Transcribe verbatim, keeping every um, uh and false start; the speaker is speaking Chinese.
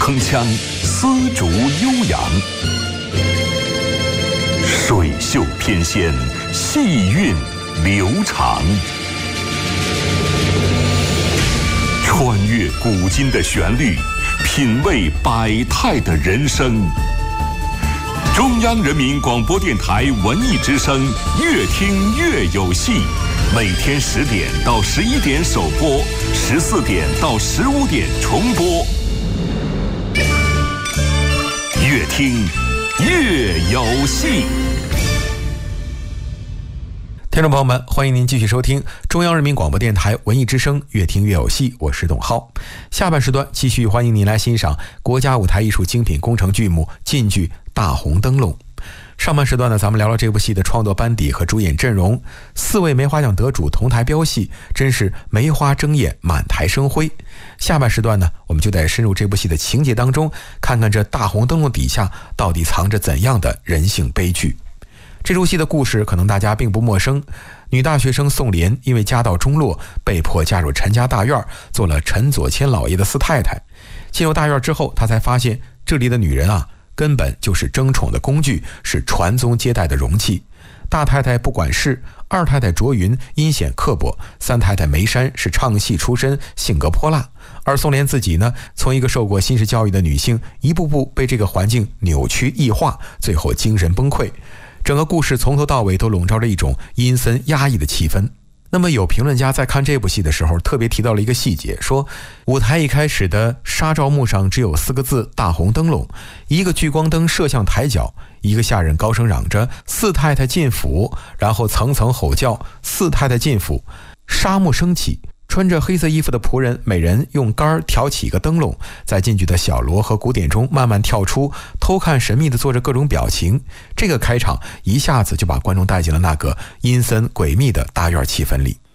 铿锵，丝竹悠扬，水袖翩跹，细韵流长。穿越古今的旋律，品味百态的人生。中央人民广播电台文艺之声，越听越有戏。每天十点到十一点首播，十四点到十五点重播。越听越有戏。 听众朋友们，欢迎您继续收听中央人民广播电台文艺之声，越听越有戏，我是董浩。下半时段继续欢迎您来欣赏国家舞台艺术精品工程剧目晋剧《大红灯笼》。上半时段呢，咱们聊了这部戏的创作班底和主演阵容，四位梅花奖得主同台飙戏，真是梅花争艳，满台生辉。下半时段呢，我们就得深入这部戏的情节当中，看看这大红灯笼底下到底藏着怎样的人性悲剧。这出戏的故事可能大家并不陌生，女大学生宋莲因为家道中落，被迫嫁入陈家大院，做了陈左谦老爷的四太太。进入大院之后，她才发现这里的女人啊，根本就是争宠的工具，是传宗接代的容器。大太太不管事，二太太卓云阴险刻薄，三太太梅山是唱戏出身，性格泼辣。而宋莲自己呢，从一个受过新式教育的女性，一步步被这个环境扭曲异化，最后精神崩溃。整个故事从头到尾都笼罩着一种阴森压抑的气氛。那么有评论家在看这部戏的时候特别提到了一个细节，说舞台一开始的纱罩幕上只有四个字大红灯笼，一个聚光灯射向台角，一个下人高声嚷着四太太进府，然后层层吼叫四太太进府。纱幕升起，穿着黑色衣服的仆人每人用杆挑起一个灯笼，在晋剧的小锣和鼓点中慢慢跳出，偷看神秘地做着各种表情。这个开场一下子就把观众带进了那个阴森诡秘的大院气氛里。